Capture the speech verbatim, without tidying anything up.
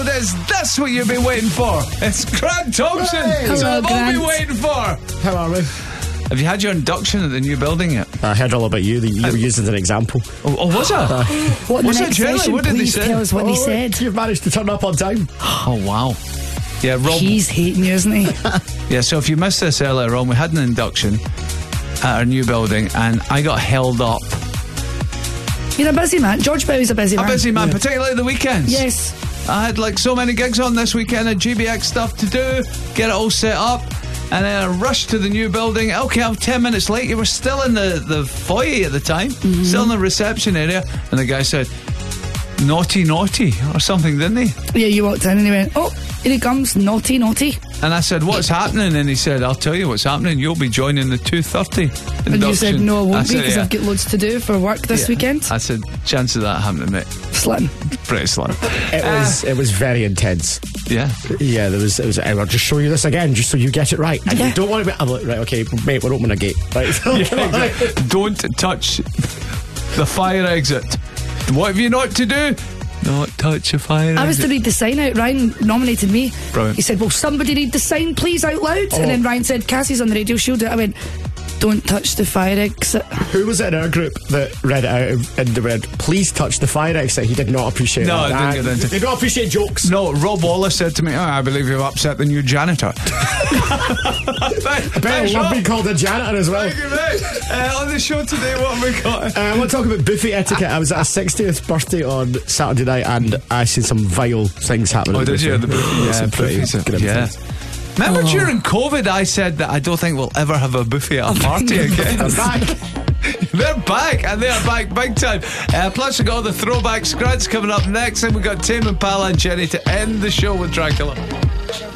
it is. That's what you've been waiting for. It's Grant Thompson. Hey. That's Hello, what I've all been Grant. waiting for. How are we? Have you had your induction at the new building yet? I heard all about you. You were used as an example. Oh, oh was it? What Was the it next Jerry? session, What did they please say? tell us what oh, he said. You've managed to turn up on time. Oh, wow. Yeah, Rob. He's hating you, isn't he? Yeah, so if you missed this earlier on, we had an induction at our new building and I got held up. You're a busy man. George Bowie's a busy A man. busy man, particularly the weekends. Yes. I had like so many gigs on this weekend and G B X stuff to do, get it all set up, and then I rushed to the new building. Okay, I'm ten minutes late. You were still in the, the foyer at the time, Mm-hmm. still in the reception area, and the guy said, naughty, naughty, or something, didn't he? Yeah, you walked in and he went, oh, here he comes, naughty, naughty. And I said, what's happening? And he said, I'll tell you what's happening. You'll be joining the two thirty induction. And you said, no, I won't I be said, because yeah. I've got loads to do for work this Yeah. weekend. I said, chance of that happening, mate. Slim. Pretty slim. It was it was very intense. Yeah. Yeah, there was. It was. I'll just show you this again, just so you get it right. And Yeah. you don't want to be. I'm like, right, okay, mate, we're opening a gate. Right. Yeah, exactly. Don't touch the fire exit. What have you not to do? Not touch the fire I was to exit. read the sign out. Ryan nominated me. Brilliant. He said, will somebody read the sign, please, out loud? Oh. And then Ryan said, Cassie's on the radio, she'll do it. I went, don't touch the fire exit. Who was it in our group that read it out and they read, please touch the fire exit? He did not appreciate No, I that. didn't get into it. They don't appreciate jokes. No, Rob Wallace said to me, oh, I believe you've upset the new janitor. I bet I love being called a janitor as well. Thank you, mate. Uh, on the show today, what have we got? Uh, I want to talk about buffet etiquette. I was at a sixtieth birthday on Saturday night and I seen some vile things happening. Oh, at the did you? buffet. The buffet, yeah, Some pretty buffets, good yeah. episodes. Remember during COVID, I said that I don't think we'll ever have a buffet at a party again. I'm back. They're back, and they're back big time. Uh, plus, we got all the throwback scrads coming up next, and we got Tame Impala and Jenny to end the show with Dracula.